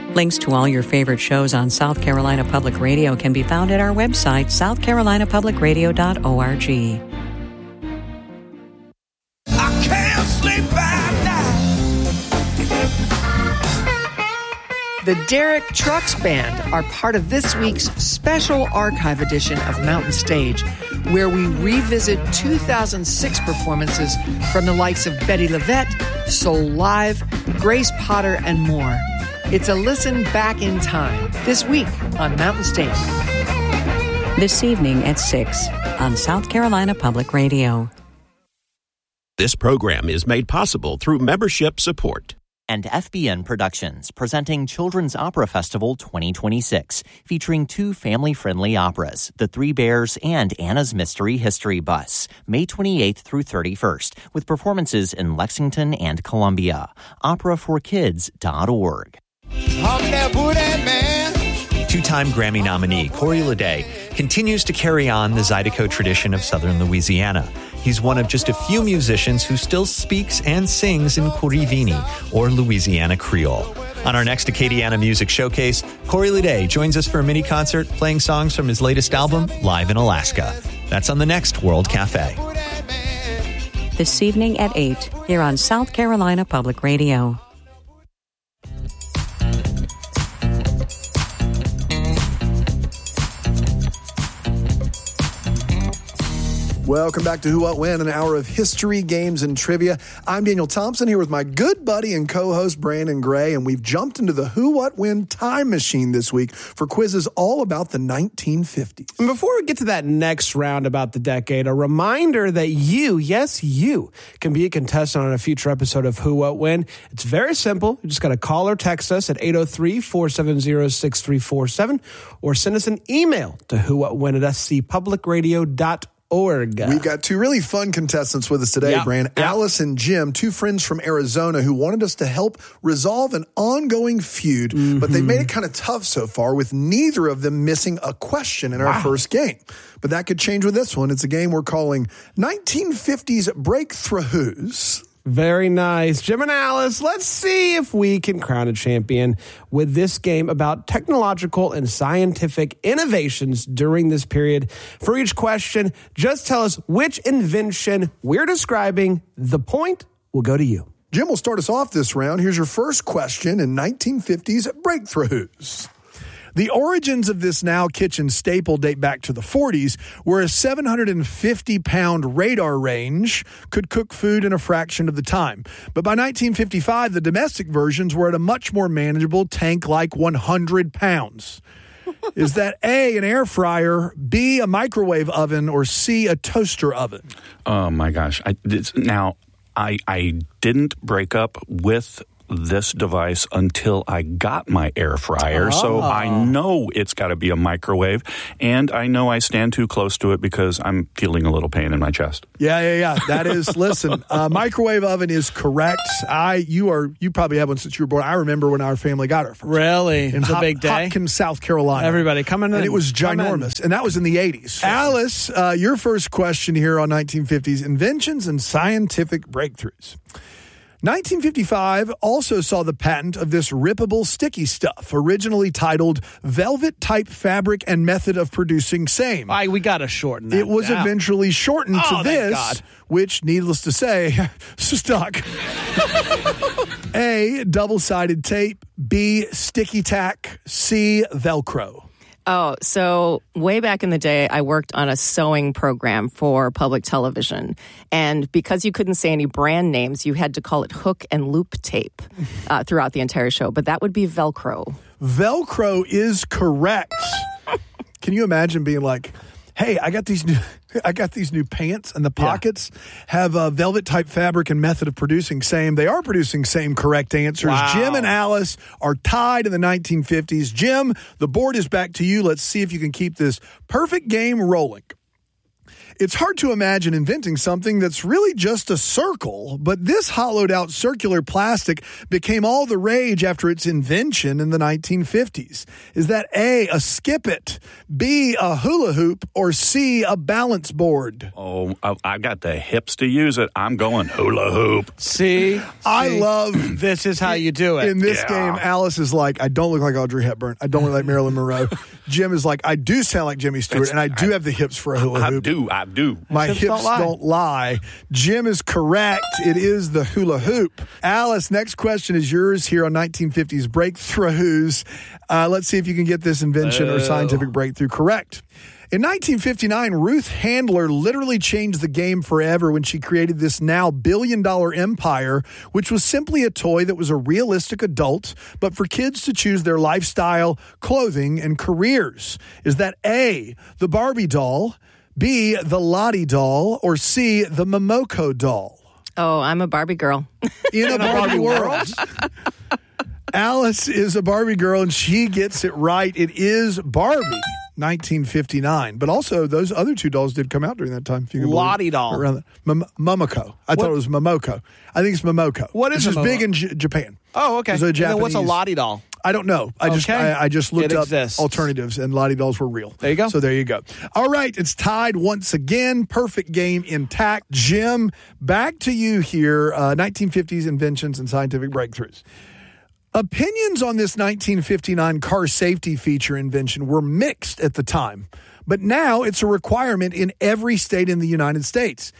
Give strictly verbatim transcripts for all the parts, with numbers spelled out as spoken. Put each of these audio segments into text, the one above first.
Links to all your favorite shows on South Carolina Public Radio can be found at our website, south carolina public radio dot org. I can't sleep at night. The Derek Trucks Band are part of this week's special archive edition of Mountain Stage, where we revisit two thousand six performances from the likes of Betty LaVette, Soul Live, Grace Potter, and more. It's a listen back in time this week on Mountain Stage. This evening at six on South Carolina Public Radio. This program is made possible through membership support. And F B N Productions, presenting Children's Opera Festival twenty twenty-six, featuring two family-friendly operas, The Three Bears and Anna's Mystery History Bus, May twenty-eighth through thirty-first, with performances in Lexington and Columbia. opera for kids dot org. Two-time Grammy nominee Corey Leday continues to carry on the Zydeco tradition of Southern Louisiana. He's one of just a few musicians who still speaks and sings in Corivini, or Louisiana Creole. On our next Acadiana Music Showcase, Corey Leday joins us for a mini concert playing songs from his latest album, Live in Alaska. That's on the next World Cafe. This evening at eight, here on South Carolina Public Radio. Welcome back to Who, What, When, an hour of history, games, and trivia. I'm Daniel Thompson here with my good buddy and co-host Brandon Gray, and we've jumped into the Who, What, When time machine this week for quizzes all about the nineteen fifties. And before we get to that next round about the decade, a reminder that you, yes, you, can be a contestant on a future episode of Who, What, When. It's very simple. You just got to call or text us at eight oh three, four seven zero, six three four seven or send us an email to who what when at s c public radio dot org. Org. We've got two really fun contestants with us today, yep. Brand. Yep. Alice and Jim, two friends from Arizona who wanted us to help resolve an ongoing feud, mm-hmm. but they made it kind of tough so far with neither of them missing a question in our wow. first game. But that could change with this one. It's a game we're calling nineteen fifties Breakthroughs. Very nice. Jim and Alice, let's see if we can crown a champion with this game about technological and scientific innovations during this period. For each question, just tell us which invention we're describing. The point will go to you. Jim will start us off this round. Here's your first question in nineteen fifties Breakthroughs. The origins of this now kitchen staple date back to the forties, where a seven hundred fifty pound radar range could cook food in a fraction of the time. But by nineteen fifty-five, the domestic versions were at a much more manageable tank-like one hundred pounds. Is that A, an air fryer, B, a microwave oven, or C, a toaster oven? Oh, my gosh. I, this, now, I, I didn't break up with this device until I got my air fryer, oh. so I know it's got to be a microwave, and I know I stand too close to it because I'm feeling a little pain in my chest. Yeah, yeah, yeah. That is, listen, uh, microwave oven is correct. I, you are, you probably have one since you were born. I remember when our family got our first. Really? In it's Hop, a big day? Hopkins, South Carolina. Everybody coming in. And it was ginormous, and that was in the eighties. Alice, uh, your first question here on nineteen fifties inventions and scientific breakthroughs. nineteen fifty-five also saw the patent of this rippable sticky stuff, originally titled Velvet-Type Fabric and Method of Producing Same. I, we got to shorten that. It was down. eventually shortened oh, to this, God. which, needless to say, stuck. A, double-sided tape. B, sticky tack. C, Velcro. Oh, so way back in the day, I worked on a sewing program for public television. And because you couldn't say any brand names, you had to call it hook and loop tape uh, throughout the entire show. But that would be Velcro. Velcro is correct. Can you imagine being like, hey, I got these new... I got these new pants, and the pockets yeah. have a velvet-type fabric and method of producing same. They are producing same correct answers. Wow. Jim and Alice are tied in the nineteen fifties. Jim, the board is back to you. Let's see if you can keep this perfect game rolling. It's hard to imagine inventing something that's really just a circle, but this hollowed-out circular plastic became all the rage after its invention in the nineteen fifties. Is that A, a skip-it, B, a hula hoop, or C, a balance board? Oh, I, I got the hips to use it. I'm going hula hoop. See? I See? love... This is how you do it. In this Yeah. game, Alice is like, I don't look like Audrey Hepburn. I don't look like Marilyn Monroe. Jim is like, I do sound like Jimmy Stewart, It's- and I do I- have the hips for a hula I hoop. do. I do. My Hips hips don't lie. don't lie. Jim is correct. It is the hula hoop. Alice, next question is yours here on nineteen fifties Breakthroughs. Uh, let's see if you can get this invention or scientific breakthrough correct. In nineteen fifty-nine, Ruth Handler literally changed the game forever when she created this now billion-dollar empire, which was simply a toy that was a realistic adult, but for kids to choose their lifestyle, clothing, and careers. Is that A, the Barbie doll, B, the Lottie doll, or C, the Momoko doll? Oh, I'm a Barbie girl. In a Barbie, Barbie world. Alice is a Barbie girl, and she gets it right. It is Barbie, nineteen fifty-nine. But also, those other two dolls did come out during that time. If you can believe Lottie it. doll. Around the, Mom- Momoko. I thought it was Momoko. I think it's Momoko. What is This a is big Momo- in J- Japan. Oh, okay. It's a And then what's a Japanese- Lottie doll? I don't know. I just Okay. I, I just looked It up exists. alternatives, and Lottie dolls were real. There you go. So there you go. All right, it's tied once again. Perfect game intact. Jim, back to you here. Uh, nineteen fifties inventions and scientific breakthroughs. Opinions on this nineteen fifty-nine car safety feature invention were mixed at the time, but now it's a requirement in every state in the United States,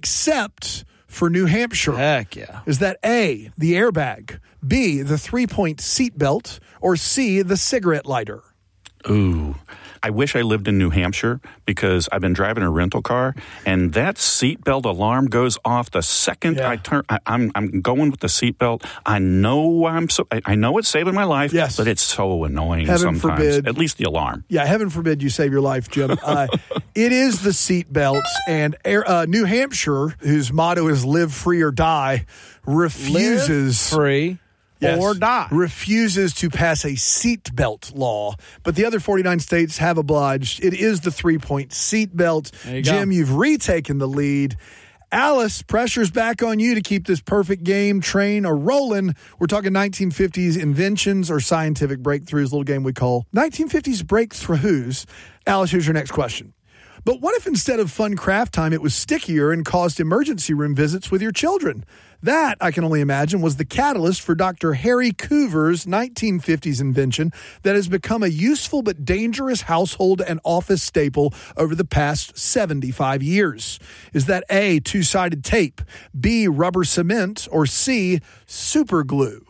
except for New Hampshire. Heck yeah. Is that A, the airbag, B, the three-point seat belt, or C, the cigarette lighter? Ooh. I wish I lived in New Hampshire because I've been driving a rental car, and that seatbelt alarm goes off the second Yeah. I turn. I, I'm I'm going with the seatbelt. I know I'm so. I, I know it's saving my life. Yes. But it's so annoying Heaven sometimes. forbid. At least the alarm. Yeah, heaven forbid you save your life, Jim. Uh, it is the seat belts, and air, uh, New Hampshire, whose motto is live free or die, refuses... Live free Yes. or die. Refuses to pass a seatbelt law. But the other forty-nine states have obliged. It is the three-point seatbelt. There you go. Jim, you've retaken the lead. Alice, pressure's back on you to keep this perfect game train a-rolling. We're talking nineteen fifties inventions or scientific breakthroughs, a little game we call nineteen fifties Breakthroughs. Alice, here's your next question. But what if instead of fun craft time, it was stickier and caused emergency room visits with your children? That, I can only imagine, was the catalyst for Doctor Harry Coover's nineteen fifties invention that has become a useful but dangerous household and office staple over the past seventy-five years. Is that A, two-sided tape, B, rubber cement, or C, super glue?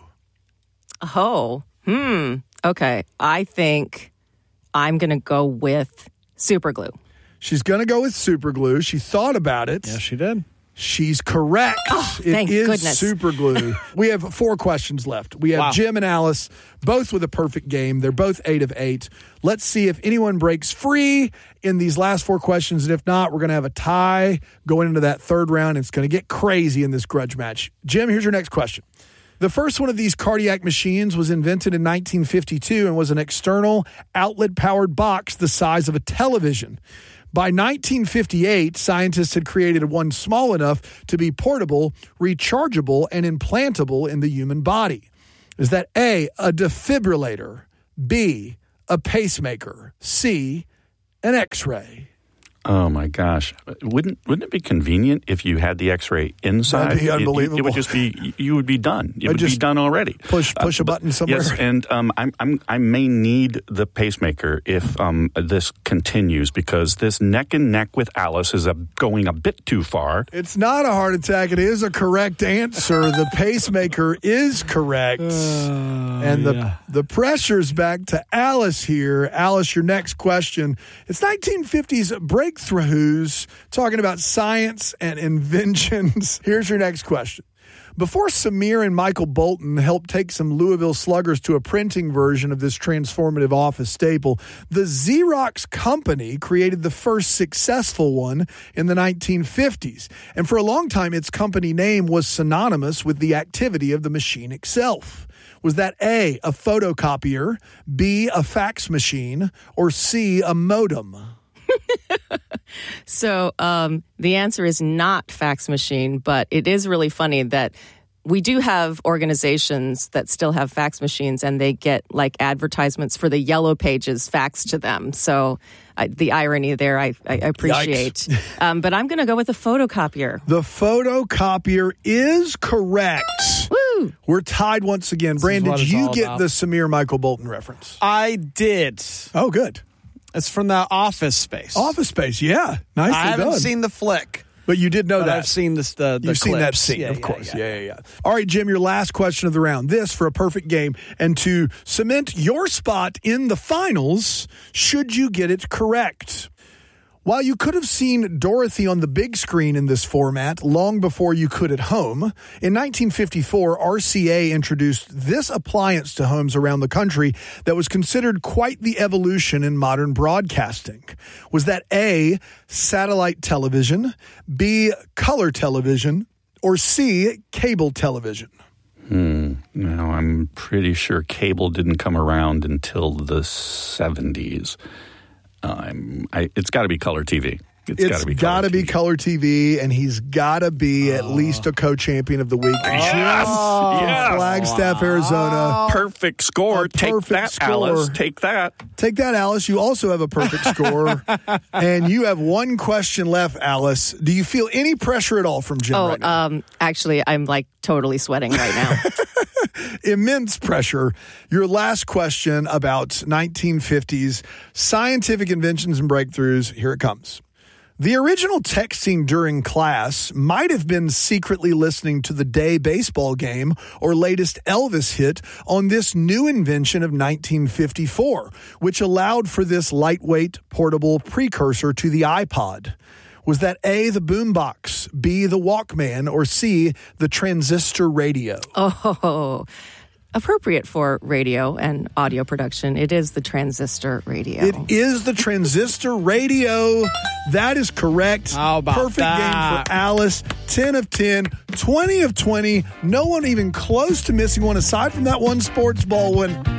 Oh, hmm. Okay. I think I'm going to go with super glue. She's going to go with super glue. She thought about it. Yes, she did. She's correct. Oh, it thank is goodness. super glue. We have four questions left. We have Wow. Jim and Alice, both with a perfect game. They're both eight of eight. Let's see if anyone breaks free in these last four questions. And if not, we're going to have a tie going into that third round. It's going to get crazy in this grudge match. Jim, here's your next question. The first one of these cardiac machines was invented in nineteen fifty-two and was an external outlet-powered box the size of a television. By nineteen fifty-eight, scientists had created one small enough to be portable, rechargeable, and implantable in the human body. Is that A, a defibrillator, B, a pacemaker, C, an X-ray? Oh my gosh! Wouldn't wouldn't it be convenient if you had the X-ray inside? That'd be It- it- unbelievable. It, would just be you would be done. It I'd would be just done already. push- push a but- button somewhere. Yes, and um, I'm I'm I may need the pacemaker if um, this continues because this neck and neck with Alice is a, going a bit too far. It's not a heart attack. It is a correct answer. The pacemaker is correct. and the, yeah. the pressure's back to Alice here. Alice, your next question. It's nineteen fifties breakthroughs, talking about science and inventions. Here's your next question. Before Samir and Michael Bolton helped take some Louisville Sluggers to a printing version of this transformative office staple, the Xerox company created the first successful one in the nineteen fifties. And for a long time, its company name was synonymous with the activity of the machine itself. Was that A, a photocopier, B, a fax machine, or C, a modem? So um, the answer is not fax machine, but it is really funny that we do have organizations that still have fax machines, and they get like advertisements for the Yellow Pages faxed to them. So I, the irony there, I, I appreciate. Um, but I'm going to go with a photocopier. The photocopier is correct. Woo! We're tied once again. Brand, what did it's you all get about. the Samir Michael Bolton reference? I did. Oh, good. It's from the Office Space. Office Space, yeah. Nicely I haven't done. seen the flick. But you did know But that. I've seen this, the, the You've seen that clips. scene, Yeah, of yeah, course. yeah. Yeah, yeah, yeah. All right, Jim, your last question of the round. This for a perfect game and to cement your spot in the finals, should you get it correct. While you could have seen Dorothy on the big screen in this format long before you could at home, in nineteen fifty-four, R C A introduced this appliance to homes around the country that was considered quite the evolution in modern broadcasting. Was that A, satellite television, B, color television, or C, cable television? Hmm. Now, I'm pretty sure cable didn't come around until the seventies. Um, I, it's got to be color T V. It's, It's got to be got color to be T V. color T V, and he's got to be at least a co-champion of the week. Yes! From Yes! Flagstaff, Arizona. Perfect score. A Take perfect that, score. Alice. Take that. Take that, Alice. You also have a perfect score. And you have one question left, Alice. Do you feel any pressure at all from Jim Oh, right now? um, actually, I'm like totally sweating right now. Immense pressure. Your last question about nineteen fifties scientific inventions and breakthroughs. Here it comes. The original texting during class might have been secretly listening to the day baseball game or latest Elvis hit on this new invention of nineteen fifty-four, which allowed for this lightweight, portable precursor to the iPod. Was that A, the boombox, B, the Walkman, or C, the transistor radio? Oh, appropriate for radio and audio production. It is the transistor radio. It is the transistor radio. That is correct. How about Perfect that? game for Alice. ten of ten, twenty of twenty. No one even close to missing one aside from that one sports ball one.